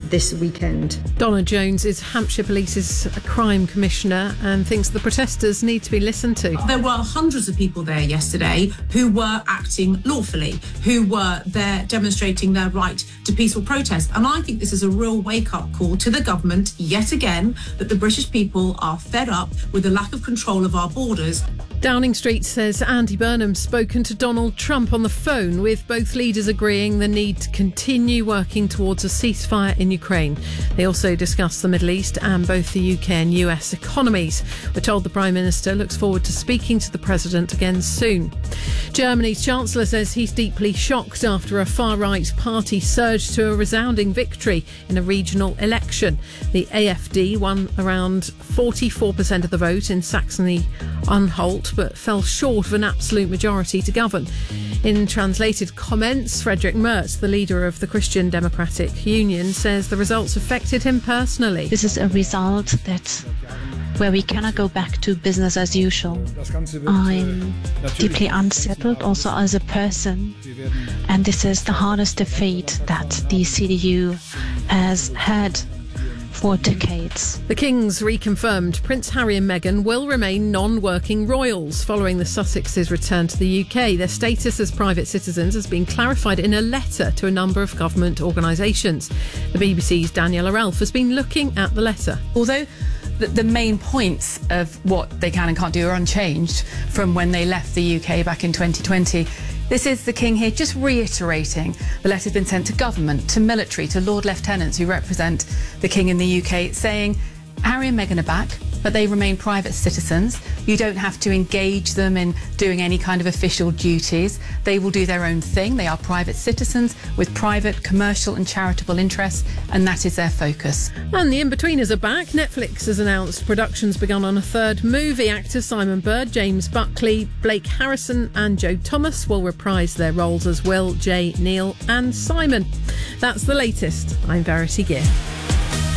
this weekend. Donna Jones is Hampshire Police's crime commissioner and thinks the protesters need to be listened to. There were hundreds of people there yesterday who were acting lawfully, who were there demonstrating their right to peaceful protest. And I think this is a real wake-up call to the government, yet again, that the British people are fed up with the lack of control of our borders. Downing Street says Andy Burnham's spoken to Donald Trump on the phone, with both leaders agreeing the need to continue working towards a ceasefire in Ukraine. They also discussed the Middle East and both the UK and US economies. We're told the Prime Minister looks forward to speaking to the President again soon. Germany's Chancellor says he's deeply shocked after a far-right party surged to a resounding victory in a regional election. The AfD won around 44% of the vote in Saxony-Anhalt, but fell short of an absolute majority to govern. In translated comments, Friedrich Merz, the leader of the Christian Democratic Union, says the results affected him personally. This is a result where we cannot go back to business as usual. I'm deeply unsettled also as a person, and this is the hardest defeat that the CDU has had for decades. The Kings reconfirmed Prince Harry and Meghan will remain non-working royals following the Sussexes' return to the UK. Their status as private citizens has been clarified in a letter to a number of government organisations. The BBC's Daniela Ralph has been looking at the letter. Although the main points of what they can and can't do are unchanged from when they left the UK back in 2020, this is the King here just reiterating the letter's been sent to government, to military, to Lord Lieutenants who represent the King in the UK, saying Harry and Meghan are back, but they remain private citizens. You don't have to engage them in doing any kind of official duties. They will do their own thing. They are private citizens with private, commercial and charitable interests, and that is their focus. And the In-Betweeners are back. Netflix has announced production's begun on a third movie. Actors Simon Bird, James Buckley, Blake Harrison and Joe Thomas will reprise their roles as Will, Jay, Neil and Simon. That's the latest. I'm Verity Gear.